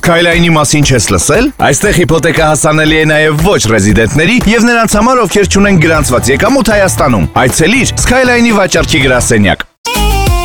Skyline-ի մասին չես լսել։ Այստեղ հիփոթեկա հասանելի է նաև ոչ ռեզիդենտների եւ նրանց համար, ովքեր չունեն գրանցված եկամուտ Հայաստանում։ Այցելիր Skyline-ի վաճառքի գրասենյակ։